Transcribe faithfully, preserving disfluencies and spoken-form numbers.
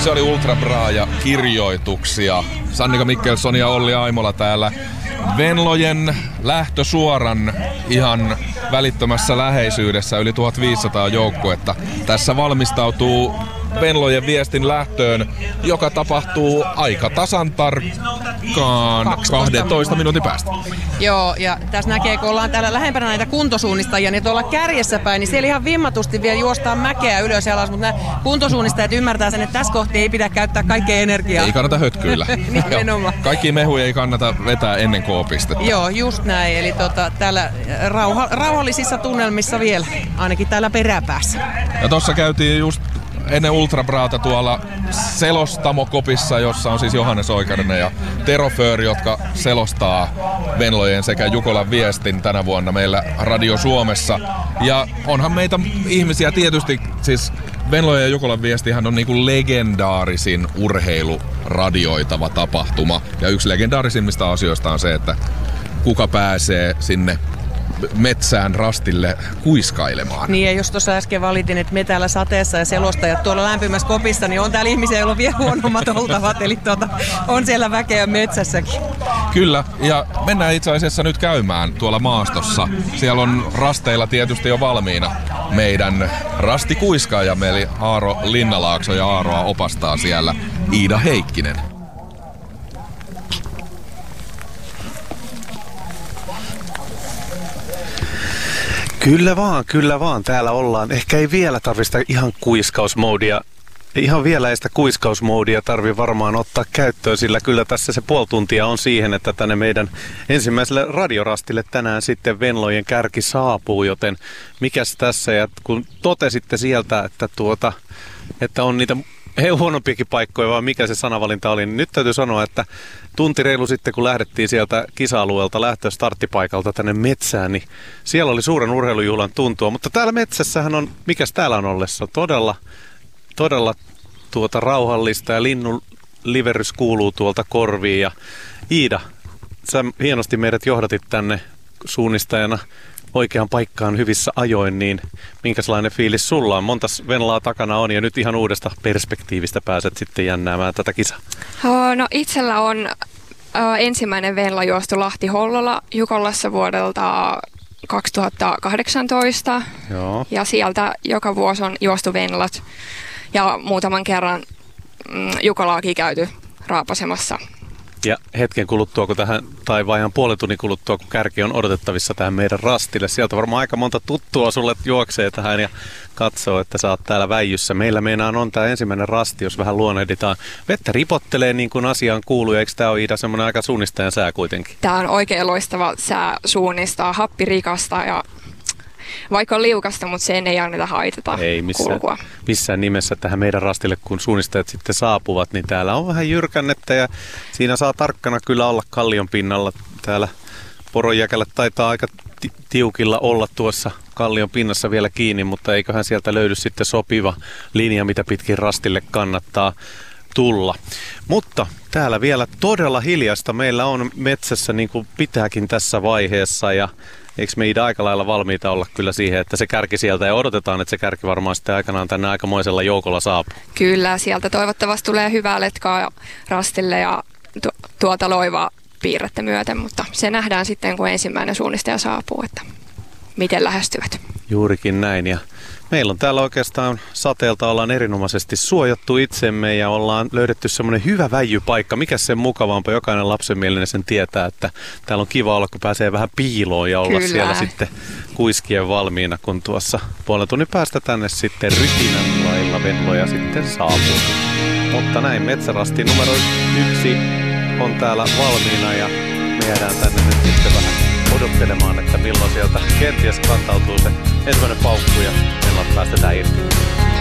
se oli Ultra Bra ja kirjoituksia. Sannika Mikkelson ja Olli Aimola täällä. Venlojen lähtösuoran ihan välittömässä läheisyydessä yli tuhatviisisataa joukkuetta. Tässä valmistautuu Venlojen viestin lähtöön, joka tapahtuu aika tasan tarkkaan kahdentoista minuutin päästä. Joo, ja tässä näkee, kun ollaan täällä lähempänä näitä kuntosuunnistajia, niin tuolla kärjessä päin, niin siellä ihan vimmatusti vielä juostaan mäkeä ylös ja alas, mutta nämä kuntosuunnistajat ymmärtää sen, että tässä kohti ei pidä käyttää kaikkea energiaa. Ei kannata hötkyillä. Kaikki mehuja ei kannata vetää ennen K-pistettä. Joo, just näin. Eli tota, täällä rauha, rauhallisissa tunnelmissa vielä, ainakin täällä peräpäässä. Ja tossa käytiin just ennen Ultra Brata tuolla selostamokopissa, jossa on siis Johannes Oikarinen ja Tero Föör, jotka selostaa Venlojen sekä Jukolan viestin tänä vuonna meillä Radio Suomessa. Ja onhan meitä ihmisiä tietysti, siis Venlojen ja Jukolan viestihän on niinku legendaarisin urheiluradioitava tapahtuma. Ja yksi legendaarisimmista asioista on se, että kuka pääsee sinne metsään rastille kuiskailemaan. Niin, ja jos tuossa äsken valitin, että me täällä sateessa ja selostajat tuolla lämpimässä kopissa, niin on täällä ihmisiä, joilla on vielä huonommat oltavat, eli tuota, on siellä väkeä metsässäkin. Kyllä, ja mennään itse asiassa nyt käymään tuolla maastossa. Siellä on rasteilla tietysti jo valmiina meidän rastikuiskaajamme, eli Aaro Linnalaakso, ja Aaroa opastaa siellä Iida Heikkinen. Kyllä vaan, kyllä vaan. Täällä ollaan. Ehkä ei vielä tarvista ihan kuiskausmoodia. Ihan vielä ei sitä kuiskausmoodia tarvi varmaan ottaa käyttöön, sillä kyllä tässä se puoli tuntia on siihen, että tänne meidän ensimmäiselle radiorastille tänään sitten Venlojen kärki saapuu, joten mikäs tässä, ja kun totesitte sieltä, että, tuota, että on niitä huonompiakin paikkoja, vaan mikä se sanavalinta oli, niin nyt täytyy sanoa, että tunti reilu sitten, kun lähdettiin sieltä kisa-alueelta lähtö starttipaikalta tänne metsään, niin siellä oli suuren urheilujuhlan tuntua, mutta täällä metsässähän on, mikäs täällä on ollessa, todella, todella tuota rauhallista, ja linnun liverys kuuluu tuolta korviin. Ja Iida, sä hienosti meidät johdatit tänne suunnistajana oikeaan paikkaan hyvissä ajoin, niin minkälainen fiilis sulla on? Montas Venlaa takana on, ja nyt ihan uudesta perspektiivistä pääset sitten jännäämään tätä kisaa? No itsellä on äh, ensimmäinen Venla juostu Lahti-Hollola Jukolassa vuodelta kaksituhattakahdeksantoista. Joo. Ja sieltä joka vuosi on juostu Venlat ja muutaman kerran mm, Jukolaakin käyty raapasemassa. Ja hetken kuluttua, kun tähän, tai vajaan puolen tunnin kuluttua, kun kärki on odotettavissa tähän meidän rastille. Sieltä varmaan aika monta tuttua sulle juoksee tähän ja katsoo, että sä oot täällä väijyssä. Meillä meinaan on tämä ensimmäinen rasti, jos vähän luonnehditaan. Vettä ripottelee niin kuin asiaan kuuluu, eikö tämä ole, Iida, semmoinen aika suunnistajan sää kuitenkin? Tämä on oikein loistava sää suunnistaa, happirikasta ja vaikka on liukasta, mutta sen ei anneta haitata ei missään, kulkua. missään nimessä tähän meidän rastille, kun suunnistajat sitten saapuvat, niin täällä on vähän jyrkännettä ja siinä saa tarkkana kyllä olla kallion pinnalla. Täällä poronjäkälä taitaa aika ti- tiukilla olla tuossa kallion pinnassa vielä kiinni, mutta eiköhän sieltä löydy sitten sopiva linja, mitä pitkin rastille kannattaa tulla. Mutta täällä vielä todella hiljasta meillä on metsässä, niin kuin pitääkin tässä vaiheessa, ja eikö me Iida aika lailla valmiita olla kyllä siihen, että se kärki sieltä, ja odotetaan, että se kärki varmaan sitten aikanaan tänne aikamoisella joukolla saapuu? Kyllä, sieltä toivottavasti tulee hyvää letkaa rastille ja tu- tuota loivaa piirrettä myöten, mutta se nähdään sitten, kun ensimmäinen suunnistaja saapuu, että miten lähestyvät. Juurikin näin, ja meillä on täällä oikeastaan sateelta ollaan erinomaisesti suojattu itsemme ja ollaan löydetty semmoinen hyvä väijypaikka. Mikäs sen mukavampaa, jokainen lapsenmielinen sen tietää, että täällä on kiva olla, kun pääsee vähän piiloon ja olla Kyllä. siellä sitten kuiskien valmiina, kun tuossa puolen tunnin päästä tänne sitten rytinän lailla Venloja sitten saapuu. Mutta näin, metsärasti numero yksi on täällä valmiina ja me jäädään tänne nyt sitten vähän odottelemaan, että milloin sieltä kenties kantautuu se ensimmäinen paukku ja Venlat päästetään irti.